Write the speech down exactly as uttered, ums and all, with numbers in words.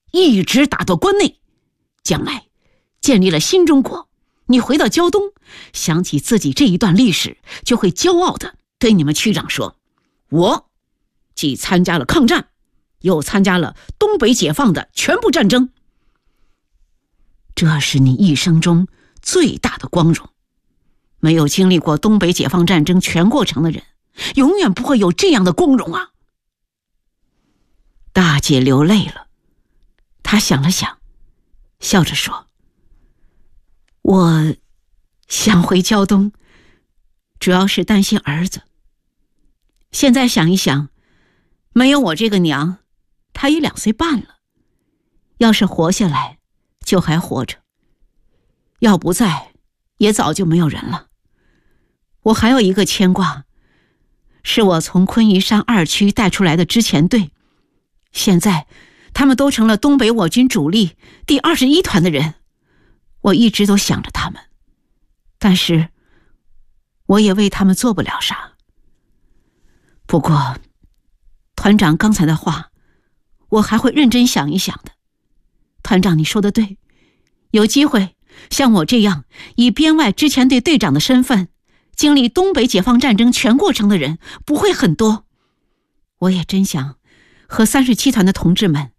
一直打到关内。将来建立了新中国，你回到胶东，想起自己这一段历史，就会骄傲地对你们区长说，我既参加了抗战，又参加了东北解放的全部战争。这是你一生中最大的光荣。没有经历过东北解放战争全过程的人，永远不会有这样的光荣啊。大姐流泪了，她想了想，笑着说，我想回胶东，主要是担心儿子。现在想一想，没有我这个娘，他也两岁半了，要是活下来就还活着，要不在也早就没有人了。我还有一个牵挂，是我从昆夷山二区带出来的支前队，现在他们都成了东北我军主力第二十一团的人，我一直都想着他们，但是我也为他们做不了啥。不过团长刚才的话我还会认真想一想的。团长，你说的对，有机会像我这样以编外支前队队长的身份经历东北解放战争全过程的人不会很多。我也真想和三十七团的同志们